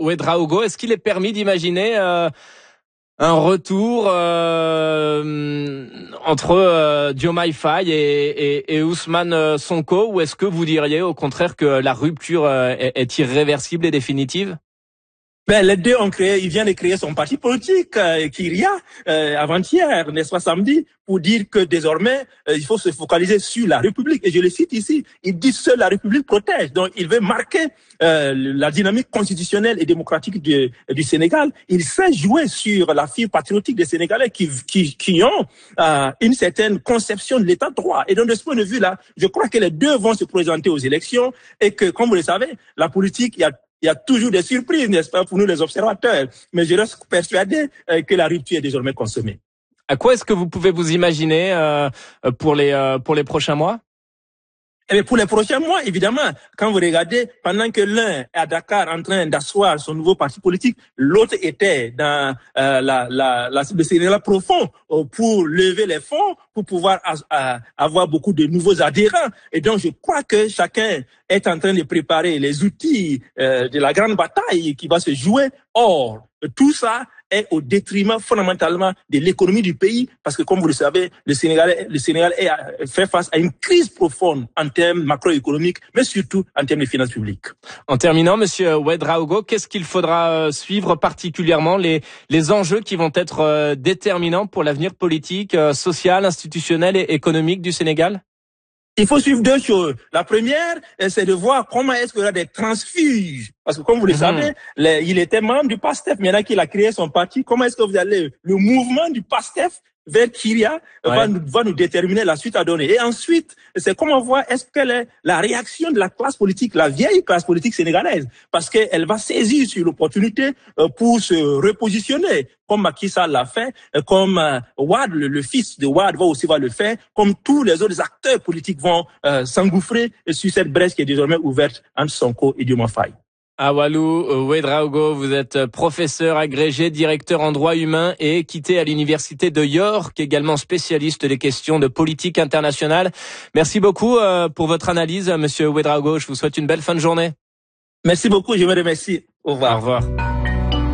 Ouédraogo, est-ce qu'il est permis d'imaginer un retour entre Diomaye Faye et Ousmane Sonko, ou est-ce que vous diriez au contraire que la rupture est irréversible et définitive? Les deux il vient de créer son parti politique, Kyria, avant-hier, n'est-ce pas, samedi, pour dire que désormais, il faut se focaliser sur la République. Et je le cite ici, il dit seule la République protège. Donc, il veut marquer la dynamique constitutionnelle et démocratique du Sénégal. Il sait jouer sur la fibre patriotique des Sénégalais qui ont une certaine conception de l'état de droit. Et donc, de ce point de vue-là, je crois que les deux vont se présenter aux élections et que, comme vous le savez, la politique, il y a toujours des surprises, n'est-ce pas, pour nous les observateurs. Mais je reste persuadé que la rupture est désormais consommée. À quoi est-ce que vous pouvez vous imaginer pour les prochains mois? Et pour les prochains mois, évidemment, quand vous regardez, pendant que l'un est à Dakar en train d'asseoir son nouveau parti politique, l'autre était dans le Sénégal profond pour lever les fonds, pour pouvoir avoir beaucoup de nouveaux adhérents. Et donc, je crois que chacun est en train de préparer les outils de la grande bataille qui va se jouer. Or, tout ça est au détriment fondamentalement de l'économie du pays, parce que comme vous le savez, le Sénégal fait face à une crise profonde en termes macroéconomiques, mais surtout en termes de finances publiques. En terminant, Monsieur Ouédraogo, qu'est-ce qu'il faudra suivre particulièrement, les enjeux qui vont être déterminants pour l'avenir politique, social, institutionnel et économique du Sénégal? Il faut suivre deux choses. La première, c'est de voir comment est-ce qu'il y aura des transfuges. Parce que comme vous le savez, il était membre du PASTEF. Maintenant qu'il a créé son parti, comment est-ce que vous allez, le mouvement du PASTEF vers Kyria va nous déterminer la suite à donner. Et ensuite, c'est comment voir est-ce quelle est la réaction de la classe politique, la vieille classe politique sénégalaise, parce qu'elle va saisir sur l'opportunité pour se repositionner, comme Macky Sall l'a fait, comme Wade, le fils de Wade va le faire, comme tous les autres acteurs politiques vont s'engouffrer sur cette brèche qui est désormais ouverte entre Sonko et Diomaye Faye. Awalou Ouédraogo, vous êtes professeur agrégé, directeur en droit humain et équité à l'université de York, également spécialiste des questions de politique internationale. Merci beaucoup pour votre analyse, Monsieur Ouédraogo. Je vous souhaite une belle fin de journée. Merci beaucoup, je vous remercie. Au revoir. Au revoir.